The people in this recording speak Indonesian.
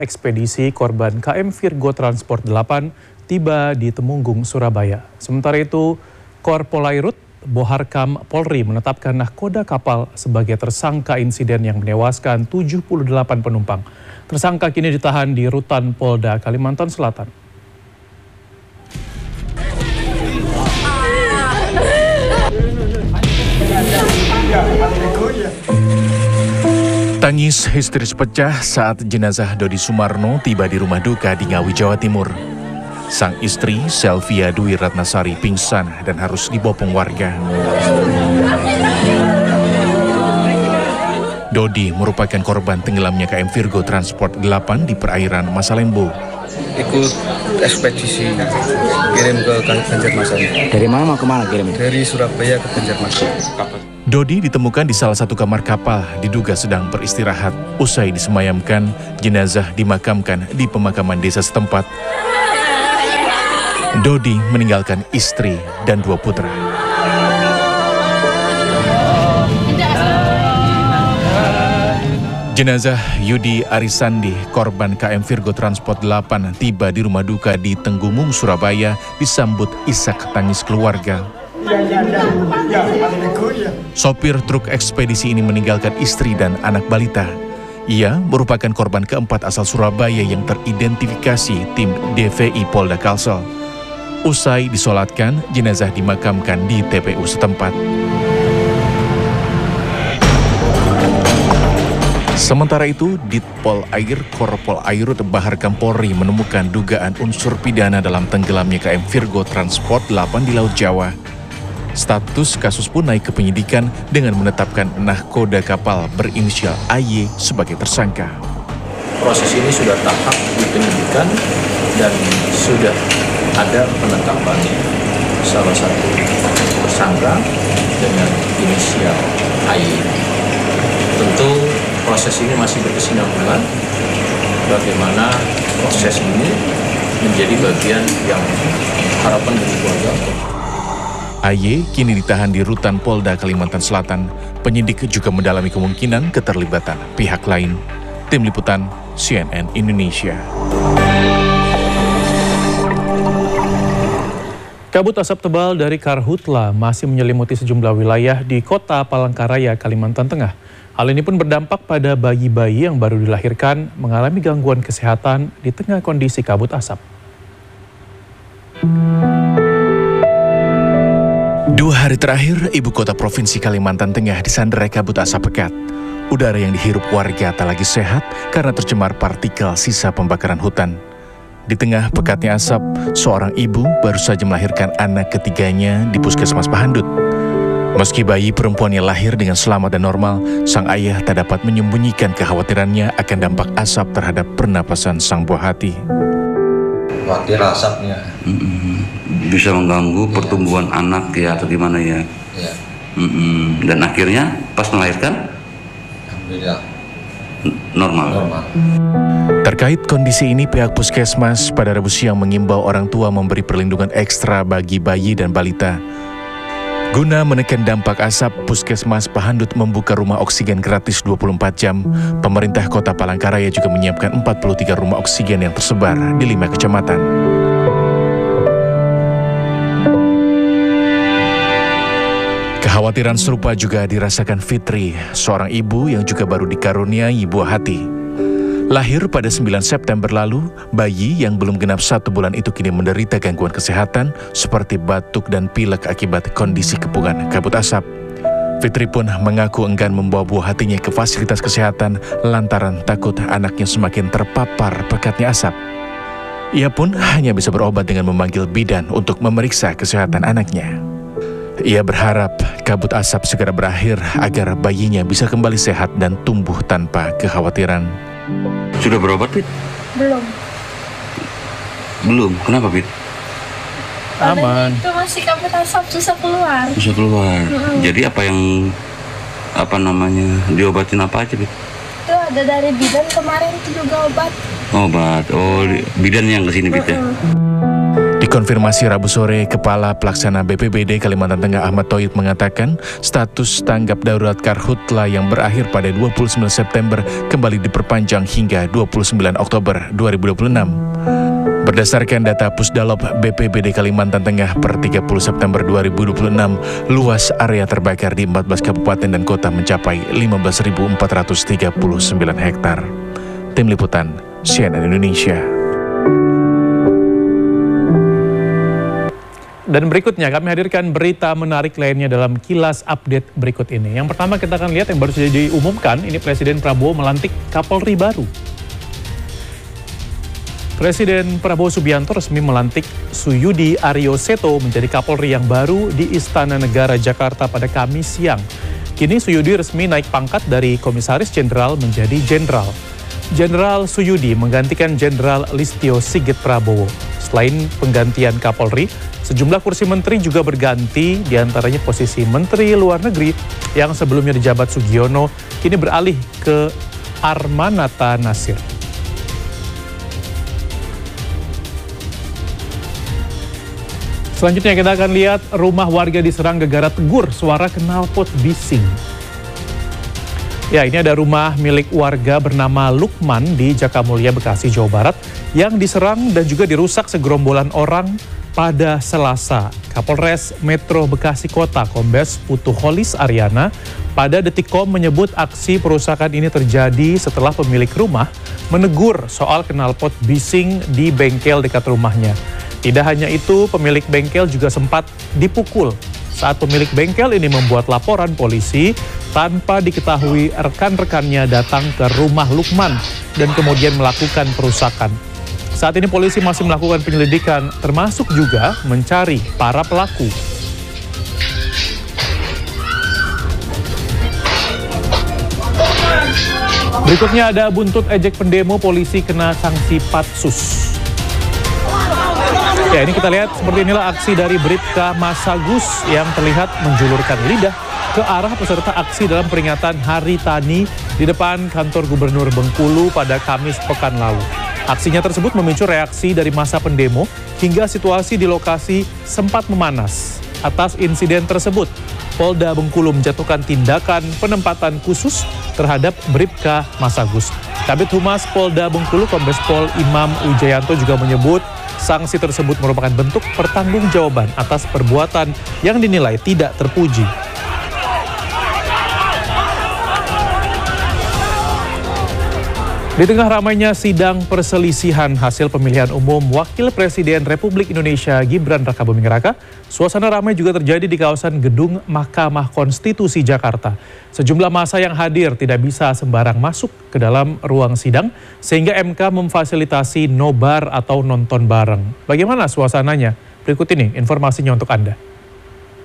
Ekspedisi korban KM Virgo Transport 8 tiba di Temunggung, Surabaya. Sementara itu, Korpolairut Boharkam Polri menetapkan nahkoda kapal sebagai tersangka insiden yang menewaskan 78 penumpang. Tersangka kini ditahan di Rutan Polda Kalimantan Selatan. Tangis histeris pecah saat jenazah Dodi Sumarno tiba di rumah duka di Ngawi, Jawa Timur. Sang istri, Selvia Dwi Ratnasari, pingsan dan harus dibopong warga. Dodi merupakan korban tenggelamnya KM Virgo Transport 8 di perairan Masalembo. Ikut ekspedisi kirim ke Banjarmasin. Dari mana mau kemana kirim? Dari Surabaya ke Banjarmasin. Dodi ditemukan di salah satu kamar kapal, diduga sedang beristirahat. Usai disemayamkan, jenazah dimakamkan di pemakaman desa setempat. Dodi meninggalkan istri dan 2 putra. Jenazah Yudi Arisandi, korban KM Virgo Transport 8, tiba di rumah duka di Tenggumung, Surabaya, disambut isak tangis keluarga. Sopir truk ekspedisi ini meninggalkan istri dan anak balita. Ia merupakan korban keempat asal Surabaya yang teridentifikasi tim DVI Polda Kalsel. Usai disolatkan, jenazah dimakamkan di TPU setempat. Sementara itu, Ditpol Air Korpolairut Boharkam Polri menemukan dugaan unsur pidana dalam tenggelamnya KM Virgo Transport 8 di Laut Jawa. Status kasus pun naik ke penyidikan dengan menetapkan nahkoda kapal berinisial AY sebagai tersangka. Proses ini sudah tahap di penyidikan dan sudah ada penetapan salah satu tersangka dengan inisial AY. Tentu proses ini masih berkesinambungan. Bagaimana proses ini menjadi bagian yang harapan dari keluarga. AY kini ditahan di Rutan Polda Kalimantan Selatan. Penyidik juga mendalami kemungkinan keterlibatan pihak lain. Tim Liputan CNN Indonesia. Kabut asap tebal dari karhutla masih menyelimuti sejumlah wilayah di kota Palangkaraya, Kalimantan Tengah. Hal ini pun berdampak pada bayi-bayi yang baru dilahirkan mengalami gangguan kesehatan di tengah kondisi kabut asap. 2 hari terakhir, ibu kota provinsi Kalimantan Tengah disandera kabut asap pekat. Udara yang dihirup warga tak lagi sehat karena tercemar partikel sisa pembakaran hutan. Di tengah pekatnya asap, seorang ibu baru saja melahirkan anak ketiganya di Puskesmas Pahandut. Meski bayi perempuannya lahir dengan selamat dan normal, sang ayah tak dapat menyembunyikan kekhawatirannya akan dampak asap terhadap pernapasan sang buah hati. Khawatir asapnya. Bisa mengganggu pertumbuhan anak ya atau gimana ya. Dan akhirnya pas melahirkan Alhamdulillah normal. Terkait kondisi ini, pihak Puskesmas pada Rabu siang mengimbau orang tua memberi perlindungan ekstra bagi bayi dan balita. Guna menekan dampak asap, Puskesmas Pahandut membuka rumah oksigen gratis 24 jam. Pemerintah Kota Palangkaraya juga menyiapkan 43 rumah oksigen yang tersebar di 5 kecamatan. Kekhawatiran serupa juga dirasakan Fitri, seorang ibu yang juga baru dikaruniai buah hati. Lahir pada 9 September lalu, bayi yang belum genap 1 bulan itu kini menderita gangguan kesehatan seperti batuk dan pilek akibat kondisi kepungan kabut asap. Fitri pun mengaku enggan membawa buah hatinya ke fasilitas kesehatan lantaran takut anaknya semakin terpapar pekatnya asap. Ia pun hanya bisa berobat dengan memanggil bidan untuk memeriksa kesehatan anaknya. Ia berharap kabut asap segera berakhir agar bayinya bisa kembali sehat dan tumbuh tanpa kekhawatiran. Sudah berobat, Pit? Belum. Belum? Kenapa, Pit? Aman. Itu masih kabut asap, susah keluar. Susah keluar. Jadi diobatin apa aja, Pit? Itu ada dari bidan kemarin itu juga obat. Obat. Oh, bidan yang kesini, Pit ya? Dikonfirmasi Rabu sore, Kepala Pelaksana BPBD Kalimantan Tengah Ahmad Thoyib mengatakan status tanggap darurat Karhutla yang berakhir pada 29 September kembali diperpanjang hingga 29 Oktober 2026. Berdasarkan data Pusdalop BPBD Kalimantan Tengah per 30 September 2026, luas area terbakar di 14 kabupaten dan kota mencapai 15.439 hektar. Tim Liputan, CNN Indonesia. Dan berikutnya kami hadirkan berita menarik lainnya dalam kilas update berikut ini. Yang pertama kita akan lihat yang baru saja diumumkan, ini Presiden Prabowo melantik Kapolri baru. Presiden Prabowo Subianto resmi melantik Suyudi Aryo Seto menjadi Kapolri yang baru di Istana Negara Jakarta pada Kamis siang. Kini Suyudi resmi naik pangkat dari Komisaris Jenderal menjadi Jenderal. Jenderal Suyudi menggantikan Jenderal Listio Sigit Prabowo. Selain penggantian Kapolri, sejumlah kursi menteri juga berganti, diantaranya posisi Menteri Luar Negeri yang sebelumnya dijabat Sugiono, kini beralih ke Armanata Nasir. Selanjutnya kita akan lihat rumah warga diserang gegara tegur suara knalpot bising. Ya, ini ada rumah milik warga bernama Lukman di Jakamulia, Bekasi, Jawa Barat yang diserang dan juga dirusak segerombolan orang pada Selasa. Kapolres Metro Bekasi Kota, Kombes Putu Holis Aryana, pada Detikcom menyebut aksi perusakan ini terjadi setelah pemilik rumah menegur soal knalpot bising di bengkel dekat rumahnya. Tidak hanya itu, pemilik bengkel juga sempat dipukul saat pemilik bengkel ini membuat laporan polisi tanpa diketahui rekan-rekannya datang ke rumah Lukman dan kemudian melakukan perusakan. Saat ini polisi masih melakukan penyelidikan, termasuk juga mencari para pelaku. Berikutnya ada buntut ejek pendemo, polisi kena sanksi Patsus. Ya, ini kita lihat seperti inilah aksi dari Bribka Masagus yang terlihat menjulurkan lidah ke arah peserta aksi dalam peringatan Hari Tani di depan kantor Gubernur Bengkulu pada Kamis pekan lalu. Aksinya tersebut memicu reaksi dari massa pendemo hingga situasi di lokasi sempat memanas. Atas insiden tersebut, Polda Bengkulu menjatuhkan tindakan penempatan khusus terhadap Bribka Masagus. Kabid Humas Polda Bengkulu, Kombes Pol Imam Wijayanto juga menyebut sanksi tersebut merupakan bentuk pertanggungjawaban atas perbuatan yang dinilai tidak terpuji. Di tengah ramainya sidang perselisihan hasil pemilihan umum Wakil Presiden Republik Indonesia Gibran Rakabuming Raka, suasana ramai juga terjadi di kawasan Gedung Mahkamah Konstitusi Jakarta. Sejumlah massa yang hadir tidak bisa sembarang masuk ke dalam ruang sidang, sehingga MK memfasilitasi nobar atau nonton bareng. Bagaimana suasananya? Berikut ini informasinya untuk Anda.